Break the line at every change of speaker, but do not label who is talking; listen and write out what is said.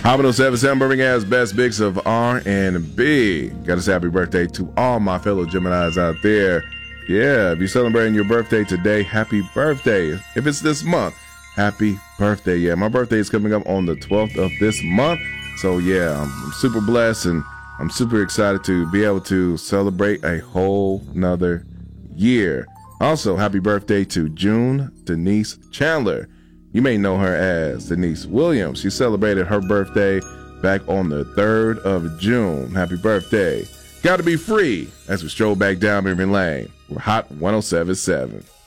Hobbit077 Birmingham's best mix of R&B. Gotta say happy birthday to all my fellow Geminis out there. Yeah, if you're celebrating your birthday today, happy birthday. If it's this month, happy birthday. Yeah, my birthday is coming up on the 12th of this month. So yeah, I'm super blessed and I'm super excited to be able to celebrate a whole nother year. Also, happy birthday to June Denise Chandler. You may know her as Denise Williams. She celebrated her birthday back on the 3rd of June. Happy birthday. Gotta be free as we stroll back down memory lane. We're Hot 1077.